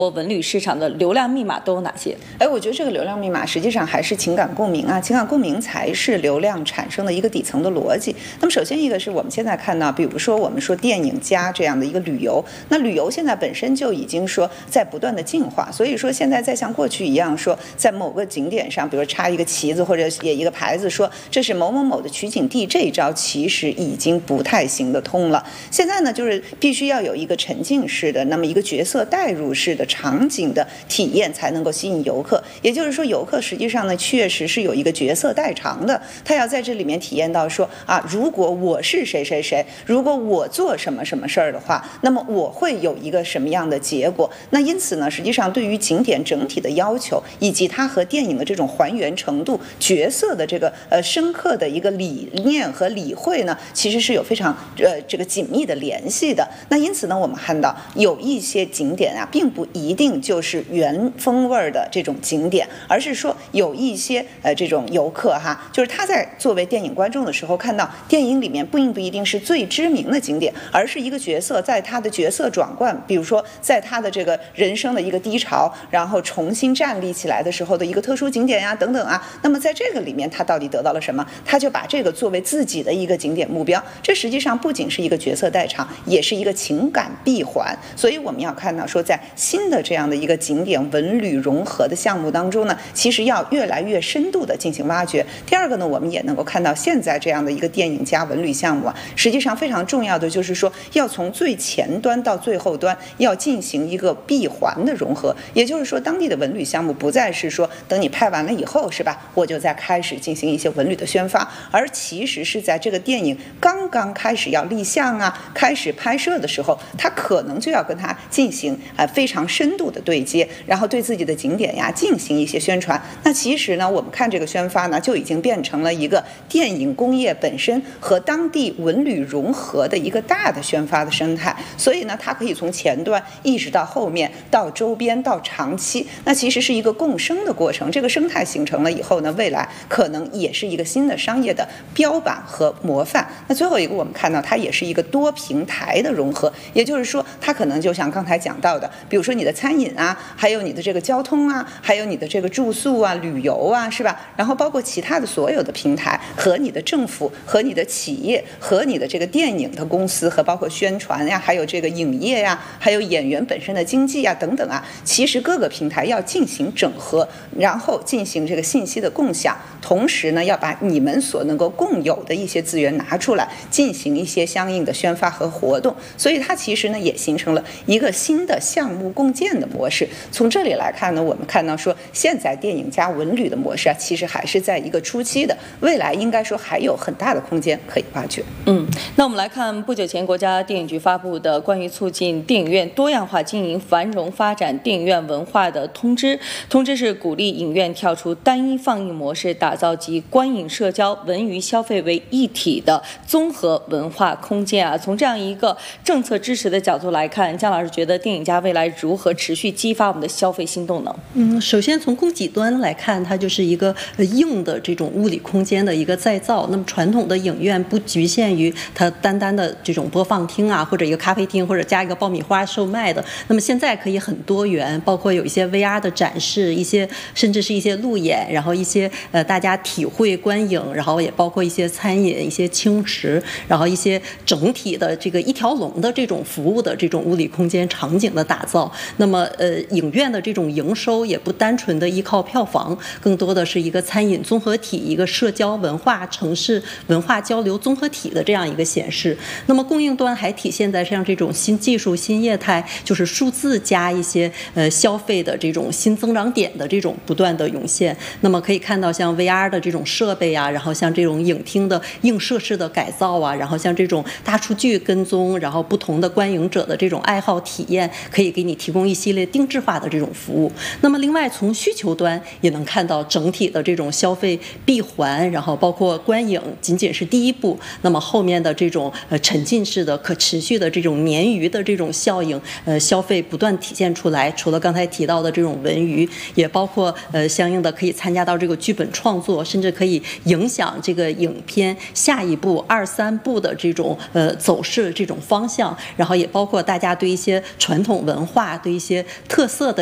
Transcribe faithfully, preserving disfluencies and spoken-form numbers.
文旅市场的流量密码都有哪些？ 哎，我觉得这个流量密码实际上还是情感共鸣啊，情感共鸣才是流量产生的一个底层的逻辑。那么首先一个是我们现在看到，比如说我们说电影加这样的一个旅游，那旅游现在本身就已经说在不断的进化，所以说现在再像过去一样说在某个景点上，比如插一个旗子或者写一个牌子说这是某某某的取景地，这一招其实已经不太行得通了。现在呢，就是必须要有一个沉浸式的，那么一个角色代入式的场景的体验才能够吸引游客，也就是说游客实际上呢确实是有一个角色代偿的，他要在这里面体验到说啊，如果我是谁谁谁，如果我做什么什么事儿的话，那么我会有一个什么样的结果。那因此呢，实际上对于景点整体的要求以及它和电影的这种还原程度，角色的这个呃深刻的一个理念和理会呢，其实是有非常呃这个紧密的联系的。那因此呢，我们看到有一些景点啊并不一定就是原风味的这种景点，而是说有一些呃这种游客哈，就是他在作为电影观众的时候，看到电影里面并不一定是最知名的景点，而是一个角色在他的角色转换，比如说在他的这个人生的一个低潮，然后重新站立起来的时候的一个特殊景点呀等等啊。那么在这个里面他到底得到了什么？他就把这个作为自己的一个景点目标，这实际上不仅是一个角色代偿，也是一个情感闭环。所以我们要看到说在新的这样的一个景点文旅融合的项目当中呢，其实要越来越深度的进行挖掘。第二个呢，我们也能够看到现在这样的一个电影加文旅项目啊，实际上非常重要的就是说要从最前端到最后端要进行一个闭环的融合，也就是说当地的文旅项目不再是说等你拍完了以后是吧，我就再开始进行一些文旅的宣发，而其实是在这个电影刚刚开始要立项啊，开始拍摄的时候，它可能就要跟它进行呃非常深度的对接，然后对自己的景点呀进行一些宣传。那其实呢，我们看这个宣发呢，就已经变成了一个电影工业本身和当地文旅融合的一个大的宣发的生态。所以呢，它可以从前端一直到后面，到周边，到长期，那其实是一个共生的过程。这个生态形成了以后呢，未来可能也是一个新的商业的标板和模范。那最后一个，我们看到它也是一个多平台的融合，也就是说，它可能就像刚才讲到的，比如说你的餐饮啊，还有你的这个交通啊，还有你的这个住宿啊、旅游啊，是吧？然后包括其他的所有的平台和你的政府、和你的企业、和你的这个电影的公司，和包括宣传呀，还有这个影业呀，还有演员本身的经济呀等等啊，其实各个平台要进行整合，然后进行这个信息的共享，同时呢，要把你们所能够共有的一些资源拿出来，进行一些相应的宣发和活动。所以它其实呢，也形成了一个新的项目共建的模式。从这里来看呢，我们看到说，现在电影加文旅的模式啊，其实还是在一个初期的，未来应该说还有很大的空间可以挖掘。 嗯，那我们来看不久前国家电影局发布的关于促进电影院多样化经营、繁荣发展电影院文化的通知。通知是鼓励影院跳出单一放映模式，打造集观影、社交、文娱消费为一体的综合文化空间啊。从这样一个政策支持的角度来看，姜老师觉得电影家未来如何持续激发我们的消费新动能？ 嗯，首先从供给端来看，它就是一个硬的这种物理空间的一个再造。那么传统的影院不局限于它单单的这种播放厅啊，或者一个咖啡厅，或者加一个爆米花售卖的。那么现在可以很多元，包括有一些 V R 的展示，一些甚至是一些路演，然后一些呃大家体会观影，然后也包括一些餐饮、一些轻食，然后一些整体的这个一条龙的这种服务的这种物理空间场景的打造。那么呃影院的这种营收也不单纯的依靠票房，更多的是一个餐饮综合体，一个社交文化城市文化交流综合体的这样一个显示。那么供应端还体现在像这种新技术、新业态，就是数字加一些呃消费的这种新增长点的这种不断的涌现。那么可以看到像 V R 的这种设备啊，然后像这种影厅的硬设施的改造啊，然后像这种大数据跟踪，然后不同的观影者的这种爱好体验，可以给你提供一系列定制化的这种服务。那么另外从需求端也能看到整体的这种消费闭环，然后包括观影仅仅是第一步，那么后面的这种呃沉浸式的可持续的这种鲶鱼的这种效应，呃消费不断体现出来。除了刚才提到的这种文娱，也包括呃相应的可以参加到这个剧本创作，甚至可以影响这个影片下一步二三步的这种呃走势这种方向。然后也包括大家对一些传统文化、对一些特色的